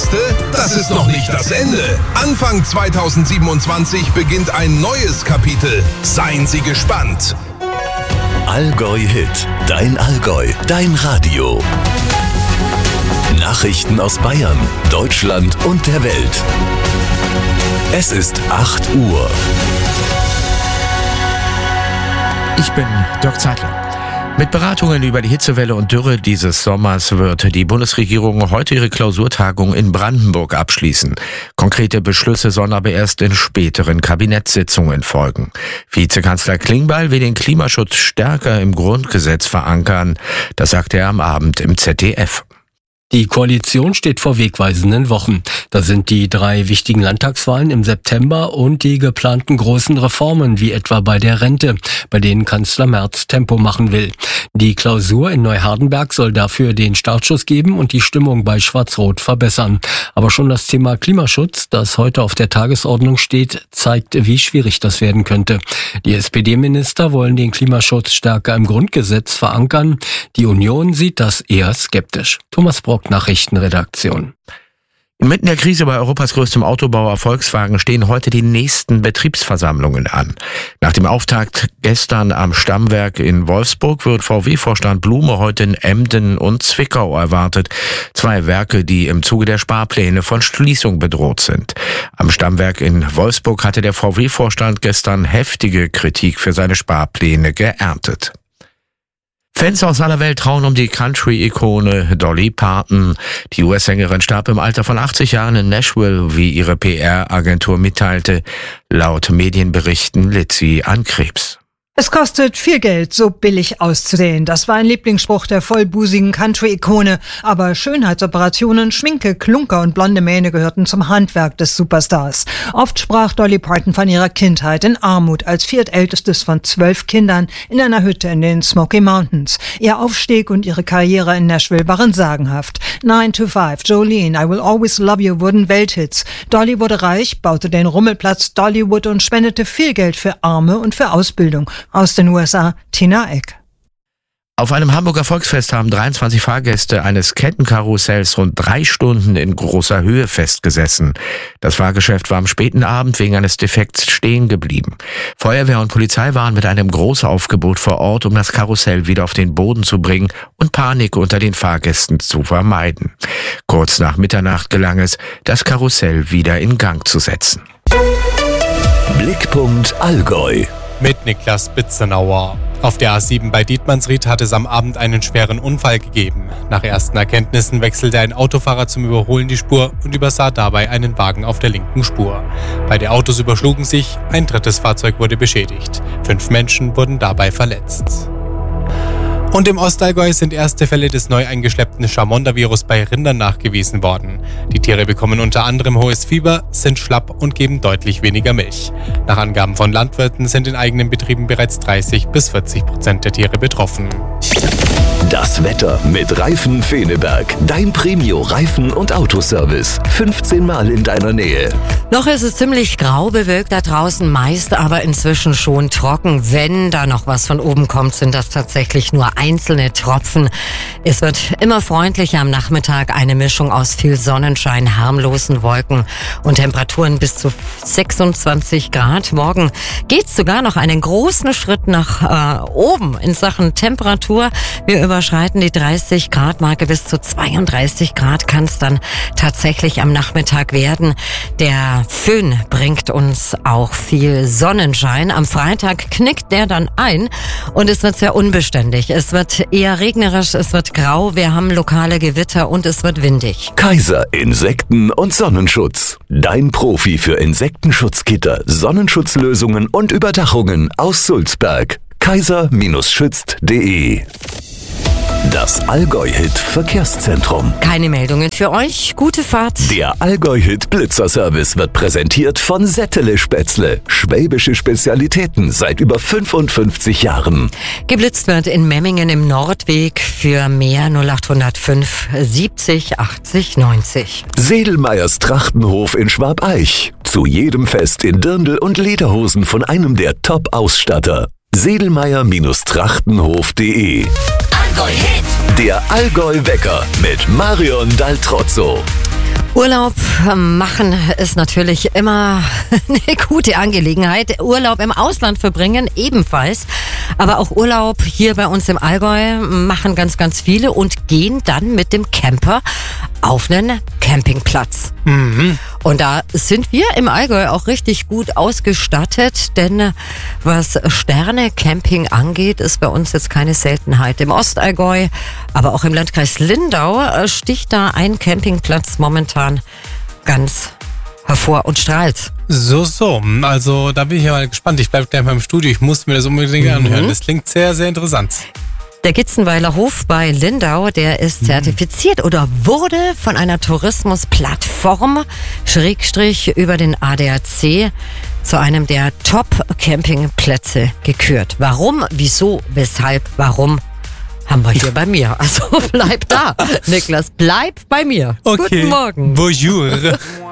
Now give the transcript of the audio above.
wusste? Das ist noch nicht das Ende. Anfang 2027 beginnt ein neues Kapitel. Seien Sie gespannt. Allgäu Hit. Dein Allgäu. Dein Radio. Nachrichten aus Bayern, Deutschland und der Welt. Es ist 8 Uhr. Ich bin Dirk Zeitler. Mit Beratungen über die Hitzewelle und Dürre dieses Sommers wird die Bundesregierung heute ihre Klausurtagung in Brandenburg abschließen. Konkrete Beschlüsse sollen aber erst in späteren Kabinettssitzungen folgen. Vizekanzler Klingbeil will den Klimaschutz stärker im Grundgesetz verankern. Das sagte er am Abend im ZDF. Die Koalition steht vor wegweisenden Wochen. Da sind die 3 wichtigen Landtagswahlen im September und die geplanten großen Reformen, wie etwa bei der Rente, bei denen Kanzler Merz Tempo machen will. Die Klausur in Neuhardenberg soll dafür den Startschuss geben und die Stimmung bei Schwarz-Rot verbessern. Aber schon das Thema Klimaschutz, das heute auf der Tagesordnung steht, zeigt, wie schwierig das werden könnte. Die SPD-Minister wollen den Klimaschutz stärker im Grundgesetz verankern. Die Union sieht das eher skeptisch. Thomas Brock, Nachrichtenredaktion. Inmitten der Krise bei Europas größtem Autobauer Volkswagen stehen heute die nächsten Betriebsversammlungen an. Nach dem Auftakt gestern am Stammwerk in Wolfsburg wird VW-Vorstand Blume heute in Emden und Zwickau erwartet. 2 Werke, die im Zuge der Sparpläne von Schließung bedroht sind. Am Stammwerk in Wolfsburg hatte der VW-Vorstand gestern heftige Kritik für seine Sparpläne geerntet. Fans aus aller Welt trauen um die Country-Ikone Dolly Parton. Die US-Sängerin starb im Alter von 80 Jahren in Nashville, wie ihre PR-Agentur mitteilte. Laut Medienberichten litt sie an Krebs. Es kostet viel Geld, so billig auszusehen. Das war ein Lieblingsspruch der vollbusigen Country-Ikone. Aber Schönheitsoperationen, Schminke, Klunker und blonde Mähne gehörten zum Handwerk des Superstars. Oft sprach Dolly Parton von ihrer Kindheit in Armut als viertältestes von 12 Kindern in einer Hütte in den Smoky Mountains. Ihr Aufstieg und ihre Karriere in Nashville waren sagenhaft. 9 to 5, Jolene, I Will Always Love You wurden Welthits. Dolly wurde reich, baute den Rummelplatz Dollywood und spendete viel Geld für Arme und für Ausbildung. Aus den USA, Tina Eck. Auf einem Hamburger Volksfest haben 23 Fahrgäste eines Kettenkarussells rund 3 Stunden in großer Höhe festgesessen. Das Fahrgeschäft war am späten Abend wegen eines Defekts stehen geblieben. Feuerwehr und Polizei waren mit einem Großaufgebot vor Ort, um das Karussell wieder auf den Boden zu bringen und Panik unter den Fahrgästen zu vermeiden. Kurz nach Mitternacht gelang es, das Karussell wieder in Gang zu setzen. Blickpunkt Allgäu. Mit Niklas Bitzenauer. Auf der A7 bei Dietmannsried hat es am Abend einen schweren Unfall gegeben. Nach ersten Erkenntnissen wechselte ein Autofahrer zum Überholen die Spur und übersah dabei einen Wagen auf der linken Spur. Beide Autos überschlugen sich, ein drittes Fahrzeug wurde beschädigt. 5 Menschen wurden dabei verletzt. Und im Ostallgäu sind erste Fälle des neu eingeschleppten Chamonda-Virus bei Rindern nachgewiesen worden. Die Tiere bekommen unter anderem hohes Fieber, sind schlapp und geben deutlich weniger Milch. Nach Angaben von Landwirten sind in eigenen Betrieben bereits 30-40% der Tiere betroffen. Das Wetter mit Reifen Feneberg. Dein Premio-Reifen- und Autoservice. 15 Mal in deiner Nähe. Noch ist es ziemlich grau bewölkt da draußen, meist aber inzwischen schon trocken. Wenn da noch was von oben kommt, sind das tatsächlich nur einzelne Tropfen. Es wird immer freundlicher am Nachmittag. Eine Mischung aus viel Sonnenschein, harmlosen Wolken und Temperaturen bis zu 26 Grad. Morgen geht's sogar noch einen großen Schritt nach oben in Sachen Temperatur. Wir überschreiten die 30-Grad-Marke, bis zu 32 Grad kann es dann tatsächlich am Nachmittag werden. Der Föhn bringt uns auch viel Sonnenschein. Am Freitag knickt der dann ein und es wird sehr unbeständig. Es wird eher regnerisch, es wird grau, wir haben lokale Gewitter und es wird windig. Kaiser Insekten- und Sonnenschutz. Dein Profi für Insektenschutzgitter, Sonnenschutzlösungen und Überdachungen aus Sulzberg. kaiser-schützt.de. Das Allgäu-Hit Verkehrszentrum. Keine Meldungen für euch. Gute Fahrt. Der Allgäu-Hit Blitzerservice wird präsentiert von Settele Spätzle. Schwäbische Spezialitäten seit über 55 Jahren. Geblitzt wird in Memmingen im Nordweg. Für mehr 0805 70 80 90. Sedelmeyers Trachtenhof in Schwabeich. Zu jedem Fest in Dirndl und Lederhosen von einem der Top-Ausstatter. Sedelmeyer-Trachtenhof.de. Allgäu-Hit. Der Allgäu-Wecker mit Marion Daltrozzo. Urlaub machen ist natürlich immer eine gute Angelegenheit. Urlaub im Ausland verbringen ebenfalls. Aber auch Urlaub hier bei uns im Allgäu machen ganz, ganz viele und gehen dann mit dem Camper auf einen Campingplatz. Und da sind wir im Allgäu auch richtig gut ausgestattet, denn was Sterne-Camping angeht, ist bei uns jetzt keine Seltenheit. Im Ostallgäu, aber auch im Landkreis Lindau sticht da ein Campingplatz momentan ganz hervor und strahlt. So. Also da bin ich ja mal gespannt. Ich bleibe gleich mal im Studio. Ich muss mir das unbedingt anhören. Das klingt sehr, sehr interessant. Der Gitzenweiler Hof bei Lindau, der ist zertifiziert oder wurde von einer Tourismusplattform / über den ADAC zu einem der Top-Campingplätze gekürt. Warum, wieso, weshalb, warum? Haben wir hier bei mir. Also bleib da, Niklas, bleib bei mir. Okay. Guten Morgen. Bonjour.